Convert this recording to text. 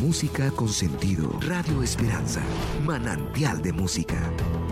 música con sentido. Radio Esperanza, manantial de música.